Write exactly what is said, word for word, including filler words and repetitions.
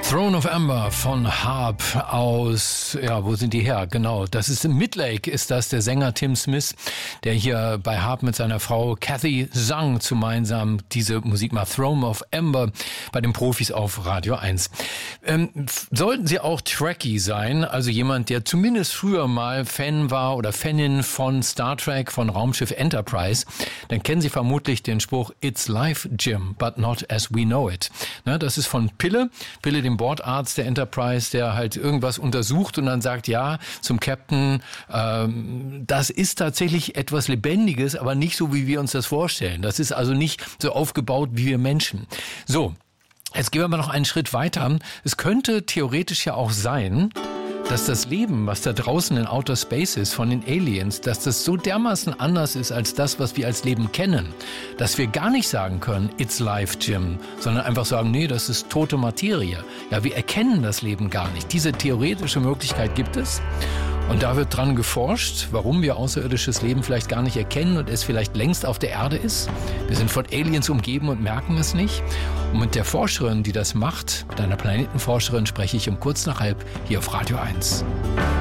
Throne of Amber von Harp aus, ja, wo sind die her? Genau, das ist in Midlake, ist das der Sänger Tim Smith, der hier bei Harp mit seiner Frau Kathy sang, gemeinsam diese Musik macht. Throne of Amber bei den Profis auf Radio eins. Ähm, sollten Sie auch Trekkie sein, also jemand, der zumindest früher mal Fan war oder Fanin von Star Trek, von Raumschiff Enterprise, dann kennen Sie vermutlich den Spruch It's life, Jim, but not as we know it. Ne, das ist von Pille, Pille, dem Bordarzt der Enterprise, der halt irgendwas untersucht und dann sagt, ja, zum Captain, ähm, das ist tatsächlich etwas Lebendiges, aber nicht so, wie wir uns das vorstellen. Das ist also nicht so aufgebaut wie wir Menschen. So, jetzt gehen wir mal noch einen Schritt weiter. Es könnte theoretisch ja auch sein, dass das Leben, was da draußen in Outer Space ist, von den Aliens, dass das so dermaßen anders ist als das, was wir als Leben kennen, dass wir gar nicht sagen können, it's life, Jim, sondern einfach sagen, nee, das ist tote Materie. Ja, wir erkennen das Leben gar nicht. Diese theoretische Möglichkeit gibt es. Und da wird dran geforscht, warum wir außerirdisches Leben vielleicht gar nicht erkennen und es vielleicht längst auf der Erde ist. Wir sind von Aliens umgeben und merken es nicht. Und mit der Forscherin, die das macht, mit einer Planetenforscherin, spreche ich um kurz nach halb hier auf Radio eins.